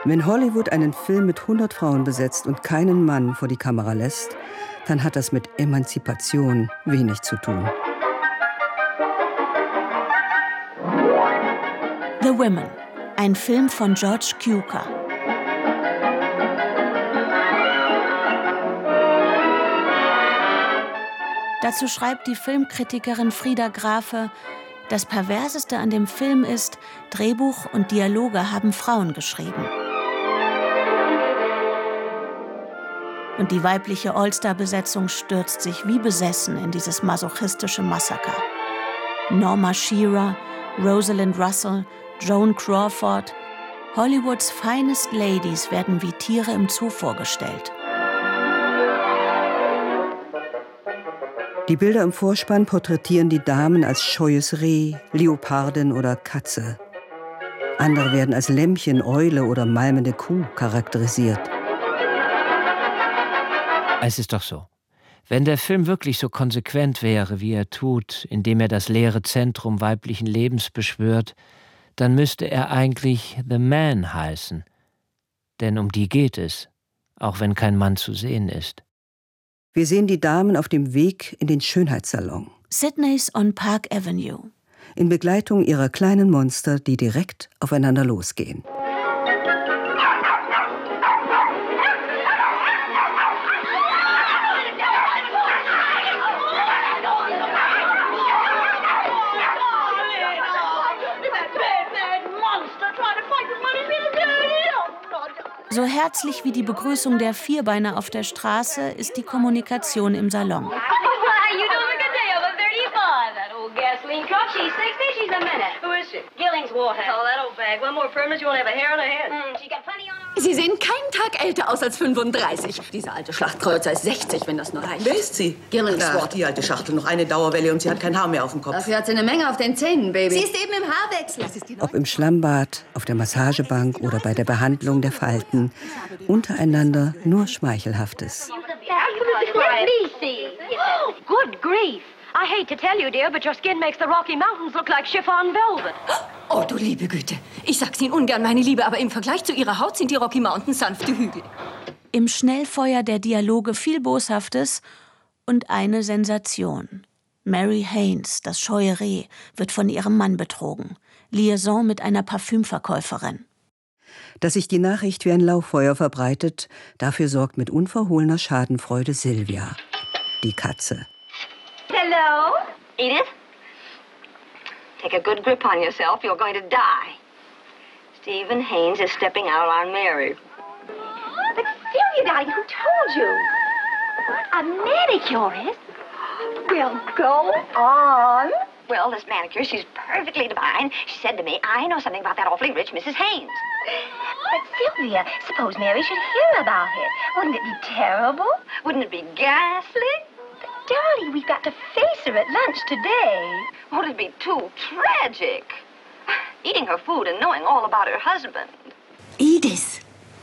Wenn Hollywood einen Film mit 100 Frauen besetzt und keinen Mann vor die Kamera lässt, dann hat das mit Emanzipation wenig zu tun. The Women, ein Film von George Cukor. Dazu schreibt die Filmkritikerin Frida Grafe: Das Perverseste an dem Film ist, Drehbuch und Dialoge haben Frauen geschrieben. Und die weibliche All-Star-Besetzung stürzt sich wie besessen in dieses masochistische Massaker. Norma Shearer, Rosalind Russell, Joan Crawford. Hollywoods finest ladies werden wie Tiere im Zoo vorgestellt. Die Bilder im Vorspann porträtieren die Damen als scheues Reh, Leopardin oder Katze. Andere werden als Lämmchen, Eule oder malmende Kuh charakterisiert. Es ist doch so. Wenn der Film wirklich so konsequent wäre, wie er tut, indem er das leere Zentrum weiblichen Lebens beschwört, dann müsste er eigentlich The Man heißen. Denn um die geht es, auch wenn kein Mann zu sehen ist. Wir sehen die Damen auf dem Weg in den Schönheitssalon. Sydney's on Park Avenue. In Begleitung ihrer kleinen Monster, die direkt aufeinander losgehen. So herzlich wie die Begrüßung der Vierbeiner auf der Straße ist die Kommunikation im Salon. Sie sehen keinen Tag älter aus als 35. Dieser alte Schlachtkreuzer ist 60, wenn das nur reicht. Wer ist sie? Gillingsworth. Ach, die alte Schachtel, noch eine Dauerwelle und sie hat kein Haar mehr auf dem Kopf. Dafür hat sie eine Menge auf den Zähnen, Baby. Sie ist eben im Haarwechsel. Ob im Schlammbad, auf der Massagebank oder bei der Behandlung der Falten, untereinander nur Schmeichelhaftes. Good grief. I hate to tell you, dear, but your skin makes the Rocky Mountains look like chiffon velvet. Oh, du liebe Güte. Ich sag's Ihnen ungern, meine Liebe, aber im Vergleich zu Ihrer Haut sind die Rocky Mountains sanfte Hügel. Im Schnellfeuer der Dialoge viel Boshaftes und eine Sensation. Mary Haines, das scheue Reh, wird von ihrem Mann betrogen. Liaison mit einer Parfümverkäuferin. Dass sich die Nachricht wie ein Lauffeuer verbreitet, dafür sorgt mit unverhohlener Schadenfreude Sylvia, die Katze. Hello? Edith? Take a good grip on yourself. You're going to die. Stephen Haines is stepping out on Mary. But Sylvia, darling, who told you? A manicurist? Well, go on. Well, this manicure, she's perfectly divine. She said to me, I know something about that awfully rich Mrs. Haines. But Sylvia, suppose Mary should hear about it. Wouldn't it be terrible? Wouldn't it be ghastly? Darling, we've got to face her at lunch today. Won't it be too tragic? Eating her food and knowing all about her husband. Edith,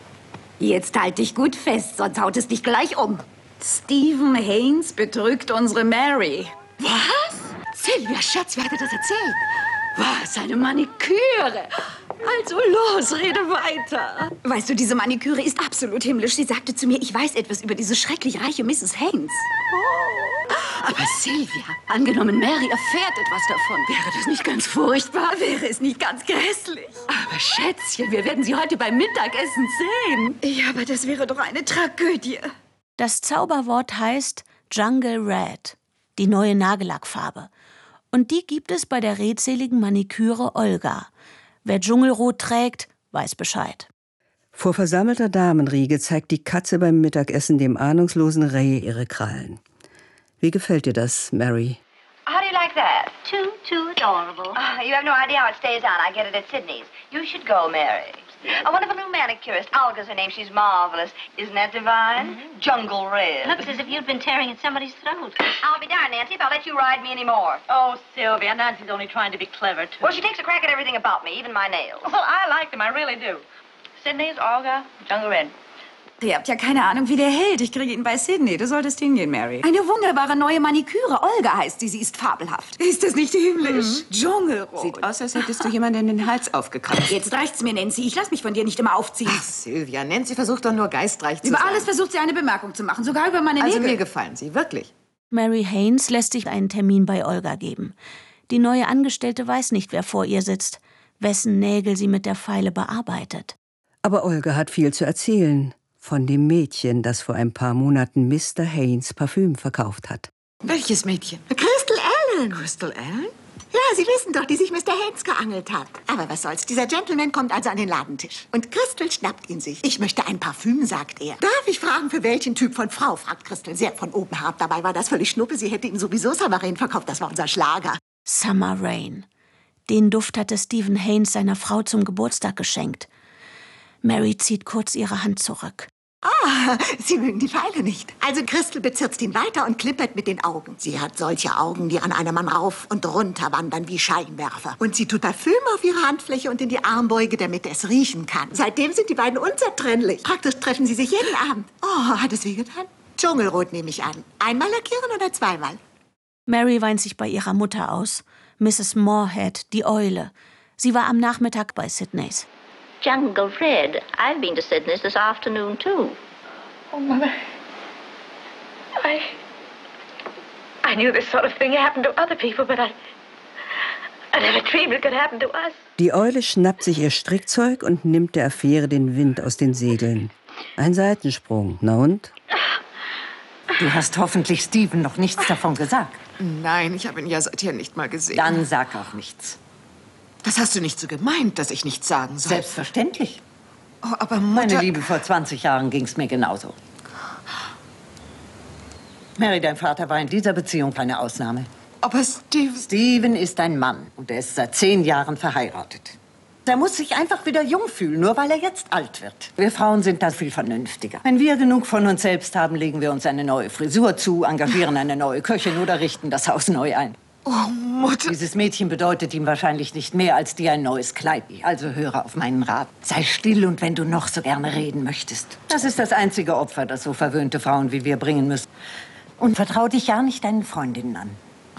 jetzt halt dich gut fest, sonst haut es dich gleich um. Stephen Haines betrügt unsere Mary. Was? Sylvia, Schatz, wer hat dir das erzählt? Was, eine Maniküre? Also los, rede weiter. Weißt du, diese Maniküre ist absolut himmlisch. Sie sagte zu mir, ich weiß etwas über diese schrecklich reiche Mrs. Haines. Oh. Aber Sylvia, angenommen Mary erfährt etwas davon, wäre das nicht ganz furchtbar? Wäre es nicht ganz grässlich? Aber Schätzchen, wir werden sie heute beim Mittagessen sehen. Ja, aber das wäre doch eine Tragödie. Das Zauberwort heißt Jungle Red, die neue Nagellackfarbe. Und die gibt es bei der redseligen Maniküre Olga. Wer Dschungelrot trägt, weiß Bescheid. Vor versammelter Damenriege zeigt die Katze beim Mittagessen dem ahnungslosen Reh ihre Krallen. Wie gefällt dir das, Mary? How do you like that? Too adorable. You have no idea how it stays on. I get it at Sydney's. You should go, Mary. A wonderful new manicurist. Olga's her name. She's marvelous. Isn't that divine? Mm-hmm. Jungle Red. Looks as if you'd been tearing at somebody's throat. I'll be darned, Nancy, if I'll let you ride me anymore. Oh, Sylvia, Nancy's only trying to be clever, too. Well, she takes a crack at everything about me, even my nails. Well, I like them. I really do. Sydney's, Olga, Jungle Red. Ihr habt ja keine Ahnung, wie der hält. Ich kriege ihn bei Sydney. Du solltest hingehen, Mary. Eine wunderbare neue Maniküre. Olga heißt sie. Sie ist fabelhaft. Ist das nicht himmlisch? Dschungelrot. Sieht aus, als hättest du jemanden in den Hals aufgekratzt. Jetzt reicht's mir, Nancy. Ich lass mich von dir nicht immer aufziehen. Ach, Sylvia, Nancy versucht doch nur geistreich zu sein. Über alles versucht sie eine Bemerkung zu machen. Sogar über meine Nägel. Also mir gefallen sie, wirklich. Mary Haines lässt sich einen Termin bei Olga geben. Die neue Angestellte weiß nicht, wer vor ihr sitzt, wessen Nägel sie mit der Feile bearbeitet. Aber Olga hat viel zu erzählen. Von dem Mädchen, das vor ein paar Monaten Mr. Haines Parfüm verkauft hat. Welches Mädchen? Crystal Allen. Crystal Allen? Ja, Sie wissen doch, die sich Mr. Haines geangelt hat. Aber was soll's, dieser Gentleman kommt also an den Ladentisch. Und Crystal schnappt ihn sich. Ich möchte ein Parfüm, sagt er. Darf ich fragen, für welchen Typ von Frau, fragt Crystal sehr von oben herab. Dabei war das völlig Schnuppe, sie hätte ihm sowieso Summer Rain verkauft, das war unser Schlager. Summer Rain. Den Duft hatte Stephen Haines seiner Frau zum Geburtstag geschenkt. Mary zieht kurz ihre Hand zurück. Ah, Sie mögen die Pfeile nicht. Also Crystal bezirzt ihn weiter und klippert mit den Augen. Sie hat solche Augen, die an einem Mann rauf und runter wandern wie Scheinwerfer. Und sie tut Parfüm auf ihre Handfläche und in die Armbeuge, damit er es riechen kann. Seitdem sind die beiden unzertrennlich. Praktisch treffen sie sich jeden Abend. Oh, hat es wehgetan? Dschungelrot nehme ich an. Einmal lackieren oder zweimal? Mary weint sich bei ihrer Mutter aus. Mrs. Moorhead, die Eule. Sie war am Nachmittag bei Sydneys. Jungle Red. I've been to Sydney's this afternoon, too. Oh, Mother. I knew this sort of thing happened to other people, but I never dreamed it could happen to us. Die Eule schnappt sich ihr Strickzeug und nimmt der Affäre den Wind aus den Segeln. Ein Seitensprung, na und? Du hast hoffentlich Stephen noch nichts davon gesagt. Nein, ich habe ihn ja seither nicht mal gesehen. Dann sag auch nichts. Das hast du nicht so gemeint, dass ich nichts sagen soll. Selbstverständlich. Oh, aber Mutter... Meine Liebe, vor 20 Jahren ging's mir genauso. Mary, dein Vater war in dieser Beziehung keine Ausnahme. Aber Stephen ist ein Mann und er ist seit 10 Jahren verheiratet. Er muss sich einfach wieder jung fühlen, nur weil er jetzt alt wird. Wir Frauen sind da viel vernünftiger. Wenn wir genug von uns selbst haben, legen wir uns eine neue Frisur zu, engagieren eine neue Köchin oder richten das Haus neu ein. Oh, Mutter. Dieses Mädchen bedeutet ihm wahrscheinlich nicht mehr als dir ein neues Kleid. Also höre auf meinen Rat. Sei still und wenn du noch so gerne reden möchtest. Das ist das einzige Opfer, das so verwöhnte Frauen wie wir bringen müssen. Und vertrau dich ja nicht deinen Freundinnen an.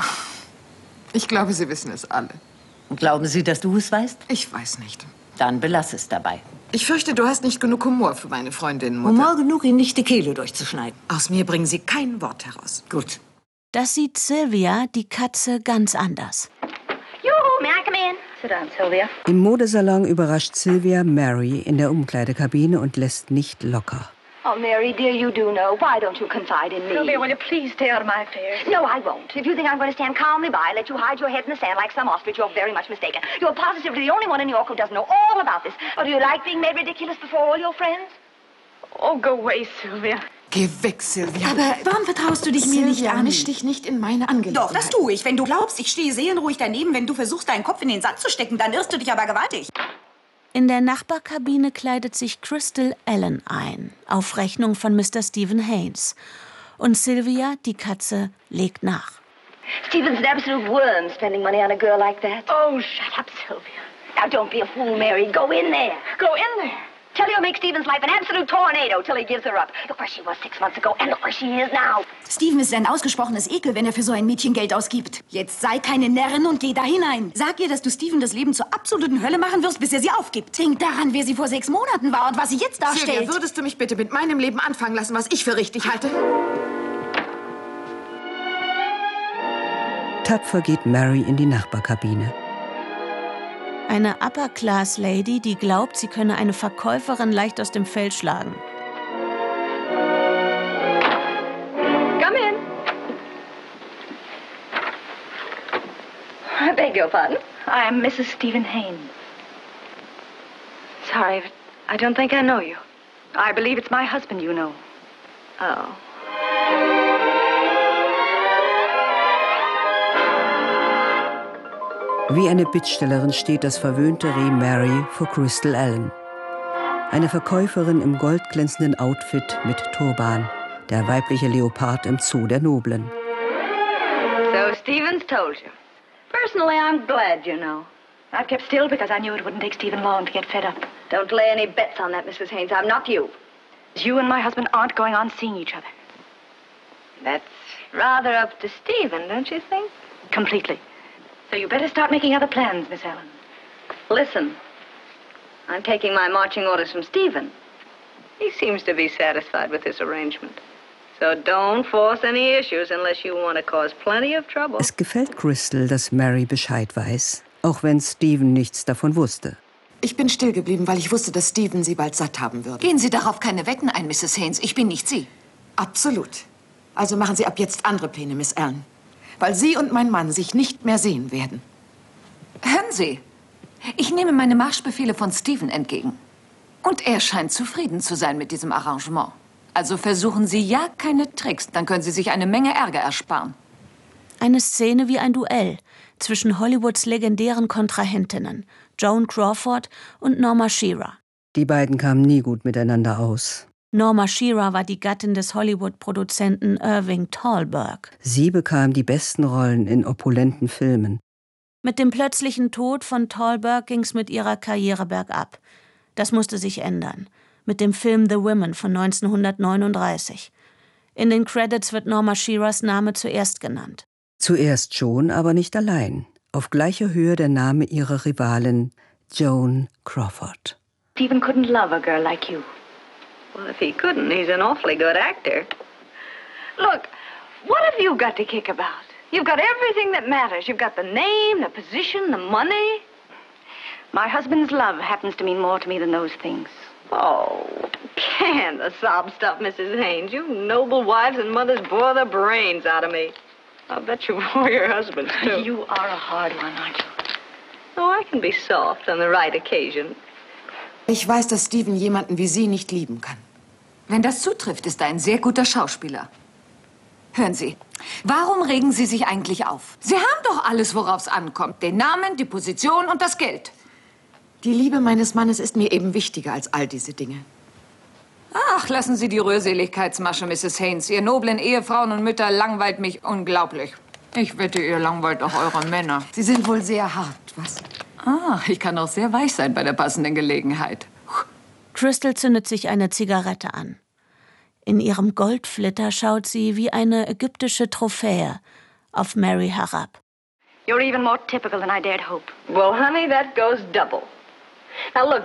Ich glaube, Sie wissen es alle. Und glauben Sie, dass du es weißt? Ich weiß nicht. Dann belass es dabei. Ich fürchte, du hast nicht genug Humor für meine Freundin, Mutter. Humor genug, ihn nicht die Kehle durchzuschneiden. Aus mir bringen Sie kein Wort heraus. Gut. Das sieht Sylvia, die Katze, ganz anders. Juhu, may I come in? Sit down, Sylvia. Im Modesalon überrascht Sylvia Mary in der Umkleidekabine und lässt nicht locker. Oh, Mary, dear, you do know. Why don't you confide in me? Sylvia, will you please stay out of my affairs? No, I won't. If you think I'm going to stand calmly by, let you hide your head in the sand like some ostrich, you're very much mistaken. You're positively the only one in New York who doesn't know all about this. Or do you like being made ridiculous before all your friends? Oh, go away, Sylvia. Geh weg, Sylvia. Aber warum vertraust du dich mir nicht Sylvia, an? misch dich nicht in meine Angelegenheiten. Doch, das tue ich. Wenn du glaubst, ich stehe seelenruhig daneben, wenn du versuchst, deinen Kopf in den Sand zu stecken, dann irrst du dich aber gewaltig. In der Nachbarkabine kleidet sich Crystal Allen ein, auf Rechnung von Mr. Stephen Haines. Und Sylvia, die Katze, legt nach. Stephen's an absolute worm spending money on a girl like that. Oh, shut up, Sylvia. Now, don't be a fool, Mary. Go in there. Go in there. Tell her you'll make Stephen's life an absolute tornado till he gives her up. Look where she was 6 months ago and look where she is now. Stephen ist ein ausgesprochenes Ekel, wenn er für so ein Mädchen Geld ausgibt. Jetzt sei keine Närrin und geh da hinein. Sag ihr, dass du Stephen das Leben zur absoluten Hölle machen wirst, bis er sie aufgibt. Denk daran, wer sie vor 6 Monaten war und was sie jetzt darstellt. Sylvia, würdest du mich bitte mit meinem Leben anfangen lassen, was ich für richtig halte? Tapfer geht Mary in die Nachbarkabine. Eine Upper-Class-Lady, die glaubt, sie könne eine Verkäuferin leicht aus dem Feld schlagen. Come in. I beg your pardon? I am Mrs. Stephen Haines. Sorry, but I don't think I know you. I believe it's my husband you know. Oh. Wie eine Bittstellerin steht das verwöhnte Reh Mary vor Crystal Allen. Eine Verkäuferin im goldglänzenden Outfit mit Turban, der weibliche Leopard im Zoo der Noblen. So Stephen's told you. Personally, I'm glad, you know. I've kept still because I knew it wouldn't take Stephen long to get fed up. Don't lay any bets on that, Mrs. Haines. I'm not you. You and my husband aren't going on seeing each other. That's rather up to Stephen, don't you think? Completely. So you better start making other plans, Miss Ellen. Listen, I'm taking my marching orders from Stephen. He seems to be satisfied with this arrangement. So don't force any issues unless you want to cause plenty of trouble. Es gefällt Crystal, dass Mary Bescheid weiß, auch wenn Stephen nichts davon wusste. Ich bin still geblieben, weil ich wusste, dass Stephen Sie bald satt haben würde. Gehen Sie darauf keine Wetten ein, Mrs. Haynes. Ich bin nicht Sie. Absolut. Also machen Sie ab jetzt andere Pläne, Miss Ellen. Weil Sie und mein Mann sich nicht mehr sehen werden. Hören Sie, ich nehme meine Marschbefehle von Stephen entgegen. Und er scheint zufrieden zu sein mit diesem Arrangement. Also versuchen Sie ja keine Tricks, dann können Sie sich eine Menge Ärger ersparen. Eine Szene wie ein Duell zwischen Hollywoods legendären Kontrahentinnen, Joan Crawford und Norma Shearer. Die beiden kamen nie gut miteinander aus. Norma Shearer war die Gattin des Hollywood-Produzenten Irving Thalberg. Sie bekam die besten Rollen in opulenten Filmen. Mit dem plötzlichen Tod von Thalberg ging's mit ihrer Karriere bergab. Das musste sich ändern. Mit dem Film The Women von 1939. In den Credits wird Norma Shearers Name zuerst genannt. Zuerst schon, aber nicht allein. Auf gleicher Höhe der Name ihrer Rivalin Joan Crawford. Stephen couldn't love a girl like you. Well, if he couldn't, he's an awfully good actor. Look, what have you got to kick about? You've got everything that matters. You've got the name, the position, the money. My husband's love happens to mean more to me than those things. Oh, can the sob stuff, Mrs. Haynes. You noble wives and mothers bore the brains out of me. I'll bet you bore your husbands, too. You are a hard one, aren't you? Oh, I can be soft on the right occasion. Ich weiß, dass Stephen jemanden wie Sie nicht lieben kann. Wenn das zutrifft, ist er ein sehr guter Schauspieler. Hören Sie, warum regen Sie sich eigentlich auf? Sie haben doch alles, worauf es ankommt. Den Namen, die Position und das Geld. Die Liebe meines Mannes ist mir eben wichtiger als all diese Dinge. Ach, lassen Sie die Rührseligkeitsmasche, Mrs. Haynes. Ihr noblen Ehefrauen und Mütter langweilt mich unglaublich. Ich wette, ihr langweilt auch eure Männer. Sie sind wohl sehr hart, was? Ah, ich kann auch sehr weich sein bei der passenden Gelegenheit. Crystal zündet sich eine Zigarette an. In ihrem Goldflitter schaut sie wie eine ägyptische Trophäe auf Mary herab. You're even more typical than I dared hope. Well, honey, that goes double. Now, look.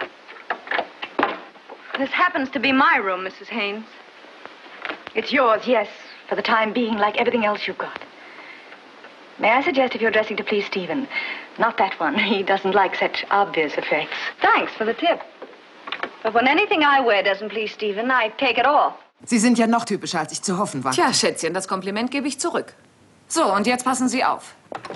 This happens to be my room, Mrs. Haynes. It's yours, yes, for the time being, like everything else you've got. May I suggest if you're dressing to please Stephen? Not that one. He doesn't like such obvious effects. Thanks for the tip. But when anything I wear doesn't please Stephen, I take it off. Sie sind ja noch typischer, als ich zu hoffen war. Tja, Schätzchen, das Kompliment gebe ich zurück. So, und jetzt passen Sie auf.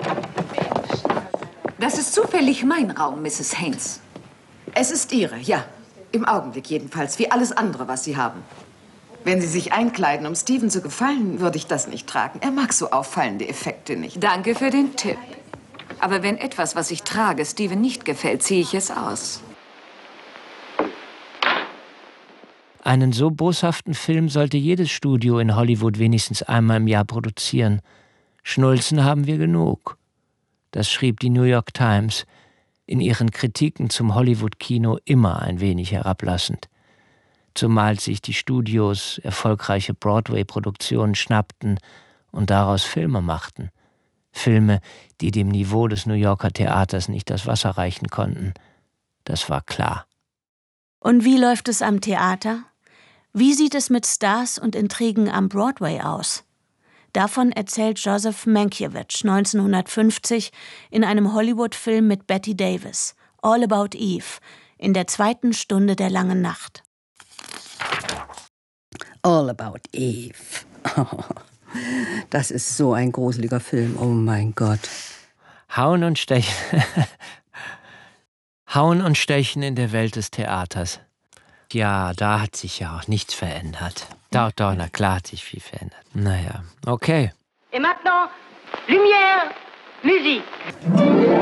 Das ist zufällig mein Raum, Mrs. Haynes. Es ist Ihre, ja. Im Augenblick jedenfalls, wie alles andere, was Sie haben. Wenn Sie sich einkleiden, um Stephen zu gefallen, würde ich das nicht tragen. Er mag so auffallende Effekte nicht. Danke für den Tipp. Aber wenn etwas, was ich trage, Stephen nicht gefällt, ziehe ich es aus. Einen so boshaften Film sollte jedes Studio in Hollywood wenigstens einmal im Jahr produzieren. Schnulzen haben wir genug. Das schrieb die New York Times in ihren Kritiken zum Hollywood-Kino immer ein wenig herablassend. Zumal sich die Studios erfolgreiche Broadway-Produktionen schnappten und daraus Filme machten. Filme, die dem Niveau des New Yorker Theaters nicht das Wasser reichen konnten. Das war klar. Und wie läuft es am Theater? Wie sieht es mit Stars und Intrigen am Broadway aus? Davon erzählt Joseph Mankiewicz 1950 in einem Hollywood-Film mit Bette Davis, All About Eve, in der 2. Stunde der langen Nacht. All About Eve. Oh, das ist so ein gruseliger Film, oh mein Gott. Hauen und Stechen. Hauen und Stechen in der Welt des Theaters. Ja, da hat sich ja auch nichts verändert. Doch, na klar hat sich viel verändert. Naja, okay. Et maintenant, lumière, musique.